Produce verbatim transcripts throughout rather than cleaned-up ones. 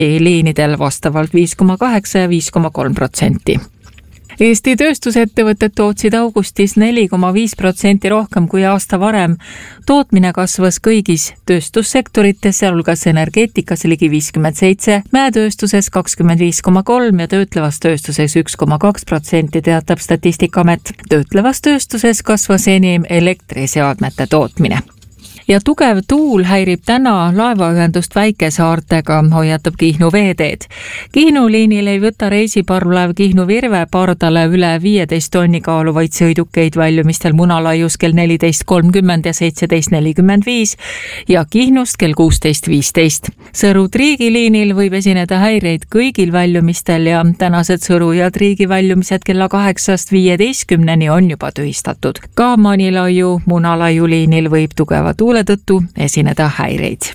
liinidel vastavalt viis koma kaheksa ja viis koma kolm protsenti. Eesti tööstusettevõtted tootsid augustis neli koma viis protsenti rohkem kui aasta varem. Tootmine kasvas kõigis tööstussektorites, sealhulgas energeetikas ligi viiskümmend seitse, mäetööstuses kakskümmend viis koma kolm ja töötlevas tööstuses üks koma kaks protsenti, teatab Statistikaamet. Töötlevas tööstuses kasvas enim elektriseadmete tootmine. Ja tugev tuul häirib täna laevaühendust väikesaartega, hoiatab Kihnu veeteed. Kihnu liinil ei võta reisiparvlaev Kihnu Virve pardale üle viieteist tonni kaaluvaid sõidukeid väljumistel Munalaius kell neliteist kolmkümmend ja seitseteist nelikümmend viis ja Kihnust kell kuusteist viisteist. Sõru-Triigi liinil võib esineda häireid kõigil väljumistel ja tänased Sõru ja Triigi väljumised kella kaheksast viieteistkümneni on juba tühistatud. Ka Manilaiu, Munalaiu liinil võib tugeva tuule tõttu esineda häireid.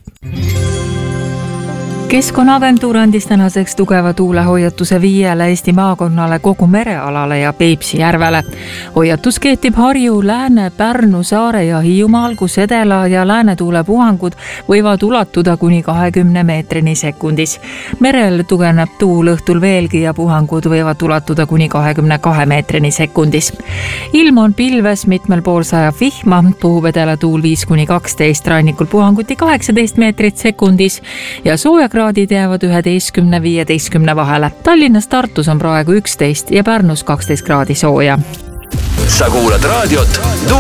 Keskkonnaagentuur andis tänaseks tugeva tuulehoiatuse viiele Eesti maakonnale, kogu merealale ja Peipsi järvele. Hoiatus kehtib Harju, Lääne, Pärnu, Saare ja Hiiumaal, kus edela ja läänetuule puhangud võivad ulatuda kuni kahekümne meetrini sekundis. Merel tugevneb tuul õhtul veelgi ja puhangud võivad ulatuda kuni kahekümne kahe meetrini sekundis. Ilm on pilves, mitmel pool sajab vihma, puhub edela tuul viis kuni kaksteist, rannikul puhanguti kaheksateist meetrit sekundis ja sooja kraadid jäävad üheteistkümne viieteistkümne vahele. Tallinnas, Tartus on praegu üksteist ja Pärnus kaksteist kraadi sooja. Sa kuulad raadiot